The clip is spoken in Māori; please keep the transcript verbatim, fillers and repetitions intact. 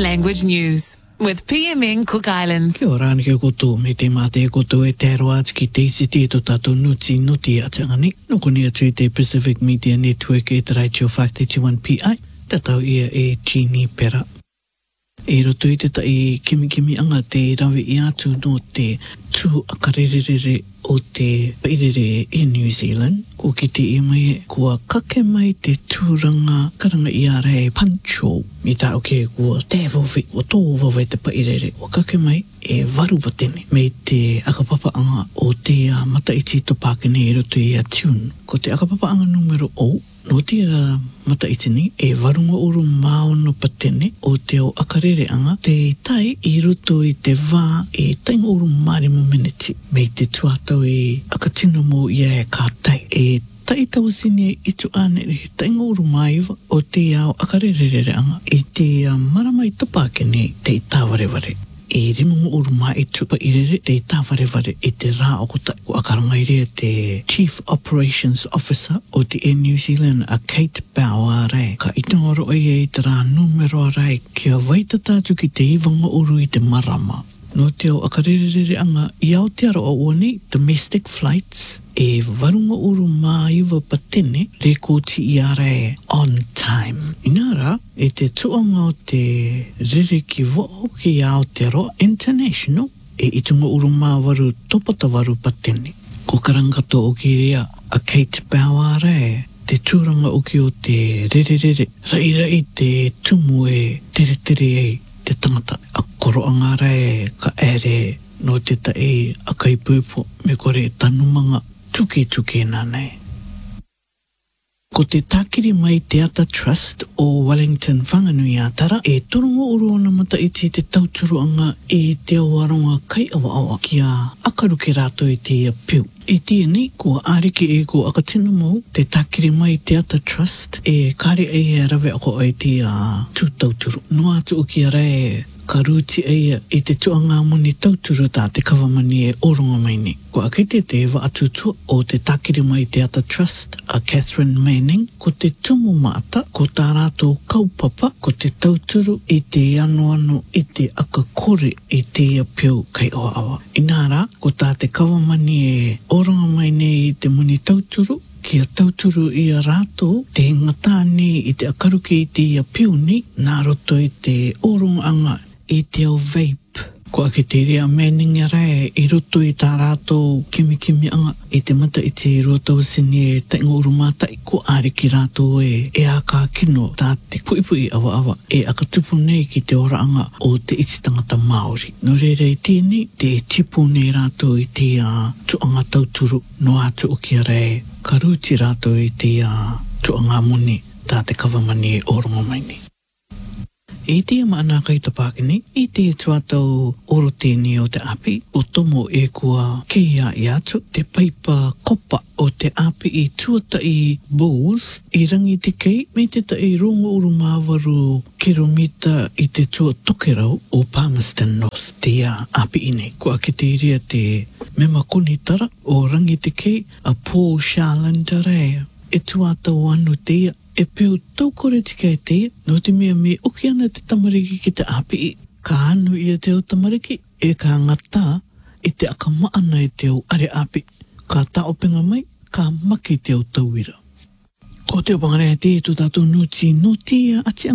language news with P M N Cook Islands. Kia ora ni ke koto me te mate koto e te aroa ki te isi te to tato nuti nuti a tangani. Noko ni atu te Pacific Media Network e te Radio five thirty-one P I. Tatau ia e Chini Pera. E roto i te tai kimi kimi anga te rawe i atu no te tū akarerere o te pairere i New Zealand. Ko ki te i mai kua kake mai te tūranga karanga i a rei pancho. Mi tau ke kua te vowe o tō vowe te pairere. O kake mai e waru watene me te akapapa anga o te uh, mata iti to Pākene i roto i a tune. Ko te akapapa anga numero o. No te uh, mata itini e warunga uru maono patene o te o akarere anga te tai i roto i te wā e tainga uru marimo meneti me te tuatau i akatino mo ia e ka tai e tai tau sine i tu anere tainga uru maiwa o te ao akarere anga i te uh, marama i to Pākene te tāwareware. E rimungu uru mai i tupa i rere te tāwareware i te rā o kota o akaranga i rea te Chief Operations Officer o te Air New Zealand a Kate Bauer rei. Ka itangaro ai e te rā numero rei kia waita tātu ki te iwanga uru i te marama. No te o akarerere anga i Aotearoa Oni, domestic flights, e warunga uru māiwa patene re kōti i are on time. Inara, e te tuanga o te rere ki wao ki Aotearoa International, e itunga uru māwaru topatawaru patene. Ko karangato o ki rea a Kate Bauer re, te tūranga o ki o te rere rere, raira i te tumu e tere tere e te tangata. A koro angara e ka ere no te tae a kaipupo me kore tanumanga tuke tuke nanei. Ko te tākiri mai te Ata Trust o Wellington Whanganui Atara e torongo uru ona mata iti te tauturuanga i te awaronga kai awa awa kia akaru ke rato i te ia piu. I tia nei, ko āriki e ko akatino mo te tākiri mai te Ata Trust e kare ei e rawe ako ai te uh, tūtauturu. No atu o kia rai ka rūti eia i te tuanga moni tauturu tā te kawamani e oronga mai ni. Ko a kei te te ewa atutua o te tākiri mai te Ata Trust a Catherine Manning, ko te tumu mata, ko tā rātou kaupapa, ko te tauturu i te ano ano i te aka kore i te ia piu kai oa awa. Inara, ko tā te kawamani e oronga mai nei i te moni tauturu, kia tauturu i a rātou, te ngatāne i te akaruki i te ia piu ni, nā roto i te oronga anga i te au vape. Ko ake te rea Manning a rai i roto i tā rātou kimi kimi anga i te mata i te roto sini e tainga uru mātai ko āriki rātou e e a kā kino tā te puipui awa awa e akatupu nei ki te ora anga o te iti tangata Māori. No reira i tēnei te tipu nei rātou i te uh, tuanga tauturu no atu o kia rai ka rūti rātou i te uh, tuanga moni tā te kawamani e orongo mai ni. E te maana kai te Pākene, i te tuatau oro tēne o te api, o tomo e kua keia i atu, te paipa kopa o te api i tuata i Bulls, i rangi te kei, me te tai rongo uru māwaru kilomita i te tua tokerau o Palmerston North, te ia api ine. Kua ke te iria te mema konitara o rangi te kei, a Paul Sharland rea, e tuatau anu te ia, e peo taukore tika e te, no te mea me uki ana te tamariki ki te api i, ka anu ia te o tamariki, e ka ngata i te aka maana i te o are api, ka taopenga mai, ka maki te o tauira. Ko te o pangarea te, tu tātou nuti, no te ati